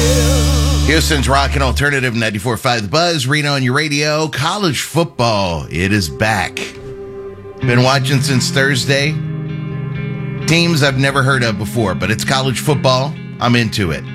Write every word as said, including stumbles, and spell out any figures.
Houston's Rock and Alternative ninety-four point five The Buzz, Reno on your radio. College football, it is back. Been watching since Thursday. Teams I've never heard of before, but it's college football. I'm into it.